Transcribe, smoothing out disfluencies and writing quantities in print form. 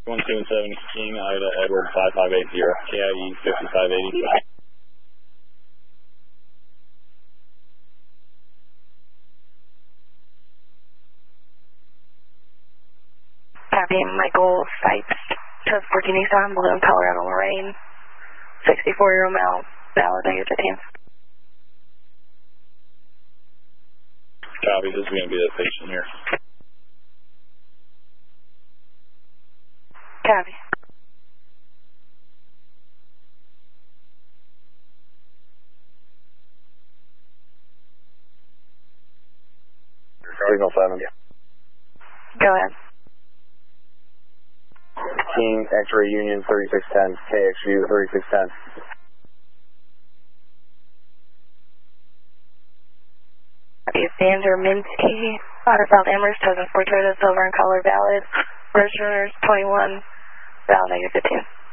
127 King, Ida, Edward 5580, KIE 5580. Copy, Michael Sipes, transporting Nissan, Balloon, Colorado, Lorraine, 64-year-old male, valid -15. Copy, this is going to be the patient here. Copy. Signal 7. Go ahead. King, X-ray Union 3610, KXU 3610. Sander Minsky, South Amherst, 2004 Toyota, silver in color, valid. Register 21, valid -15.